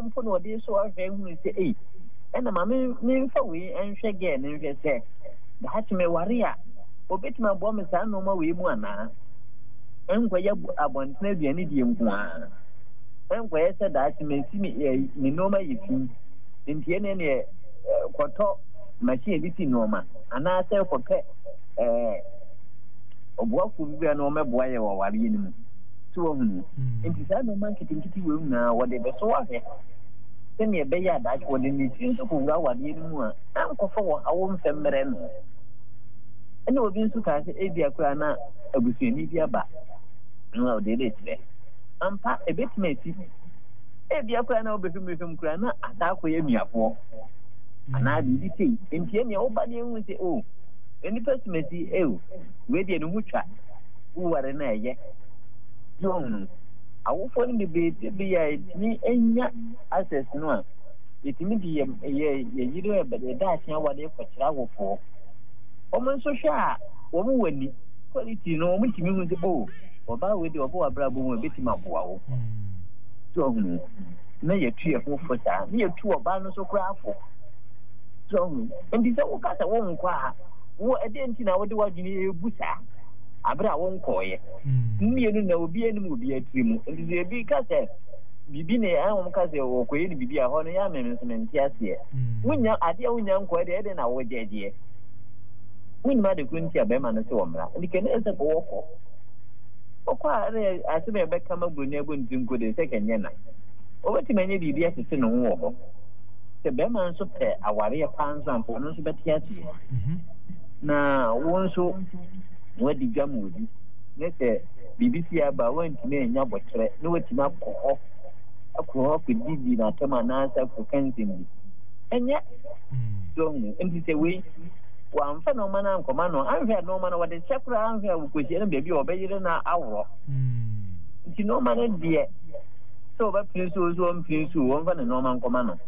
mpo no de so ahwe hu se ena ma me fa we enhwe ge ne nhwe se da hatime ware a obetima bo me sa no ma we mu ana enkwa ya abontena aduane die nko a enkwa ya se da hatime si me no ma yifi ntie ne kwoto machine bi ti no ma ana se kwope obuafu bi na o meboa ye wo ware ni mu so hu nti sa no man kitikiti we na wo de be so wa he se me be ya da ko de ni tin so ko wura ware ni mu a ankofo wo awo mfemmere no ene obi nso ka se ebia kura na abusuani bi aba no o de de tire ampa ebetimeti ebia kura na obefum kura na ada ko ye miafo ana bi ti ntie ne oba ne hu se any pessimity we dey no hutwa uware na eye yon awo fo ni be ya ni enya access no a etimi bi ye yire e be da asia wade kwakira wofo omo so hwa wo mu wani quality no omo timi hu se oba we dey obo abrabo mu betima boa wo so hu na ye tue fofo ta na ye tu oba no so kra afo so hu ndi se wo kasa wo nkwa wo edenti na wo de wadwini ebusa abra wo nkoye mienu na obi enu obi atrimu ndi ze bi kasa bibi ne an kasa wo koye ni bibi a ho no ya memensement ase wunya ade wunya nkoye de na wo jeje wuni ma de kunti abema no se wo mra ndi kene ese ko woko okwa re asebe be kama broni ego ndinko de se kenye na obeti menye bibi asese no wo ho se bema nso pe aware ya panza mpo no so beti ase na wonso wadi gamudi nese BBC aba wantime enya bokyere na watima akọ ko didi na tema na asa ko kanzindi enya don ndi se we wa mfa no mana nkoma no anhwe no mana wade chakura anhwe abukosi na bebi obeyire na awro nti no mana die so ba prinsu so mprinsu won fa no man nkoma no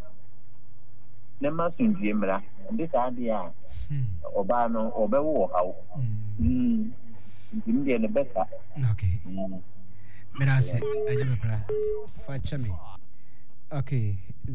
na masunjie mra ndi sa ade a oba no obewo hawo ndimde ne beta okay mirase ajibra facha me okay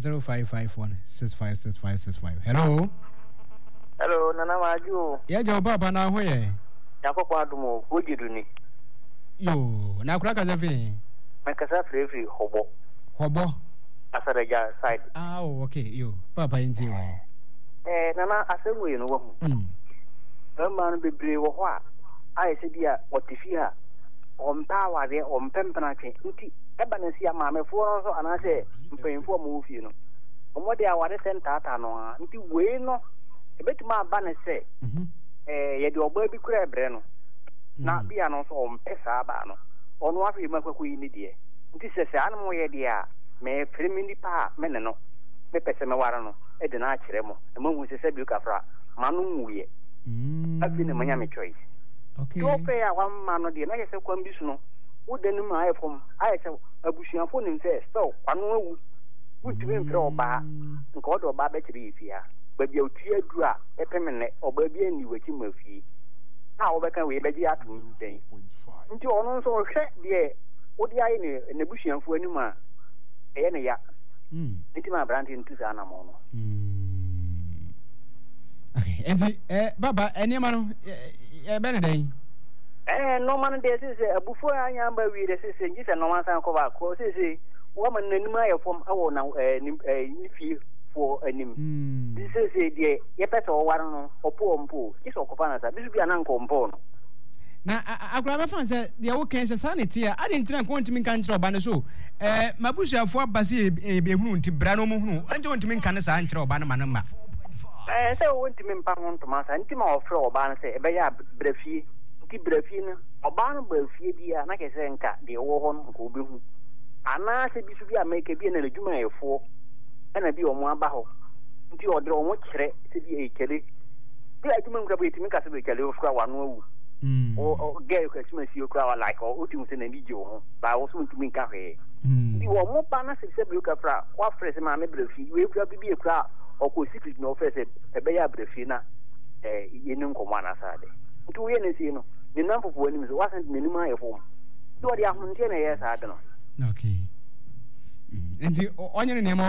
0551656565 hello nana maju ya jo baba na ho ye yakoko adumo ogiduni yo na kura kaza fi makasa free hobo asaraja side okay yo papa inti wa nana asemu ye no wo man bebre wo ho a ayese dia otifi ha ompa ware ompempena ke nti eba na sia maamefo no so anase mpemfo mo fie no omode aware center ata no ha nti we no ebetuma aba na se ye de oba bi kura ebre no na bia no so ompesa aba no ono afi makwaku yi ni de nti sese anmo ye de a me fremindi pa me ne no me pese me ware no e de na akire mo e mahu sese bi kafra manu muye afi ne manya me choice okay to pe a wan ma no de na yese kwam bi su no wo de no ma ayefom ayese abusuafo nim se so kwano awu wutime mfre oba nko do oba be kire ifia ba bia otua adu a epemene oba bia ni waki mafie a wo be kan we be ji atum den nti ono nso hwe de wo de aye ne busuafo anim a eye ne ya nti ma brandi ntu sa na mo no okay enti baba enema no beneden no man de se abufo anya ba wi de se nji se no man san ko ba ko se wo man nanim ayefom awo na ni fie fo anim di se de ye pese wo war no opo ompo ki so ko fa na sa bisu bia na nko ompo no na akura ba fan se de wo ken se sanity a ade ntina ko ntimi kan kire oba no so mabusuafo abase e hunu nti bra no mo hunu anje ntimi kan sa an kire oba no manama se wo ntimi mpa ho ntoma sa ntimi ofre oba no se e be ya brafie nti brafie no oba no brafie bia na ke se nka de wo ho no ko be hu ana se bisu bia make bia na adwuma efo na bi omo aba ho nti odre omo kire se bi ekele bia adwuma nkra bo etimi ka se be ekele ofra wano awu o get Christmas you cry like o ti se na bi je ho ba wo so ntimi nka hwe ndi wo mo pa na se bi ka fra wa fresh ma me brafie we kura bi ekura oko secret no office ebe ya brafie na yenu nkomo na sade nti we ne si no ni namfofo anim so wasant nanim ayefo do dia ahunte na yes ade no okay nti onye ne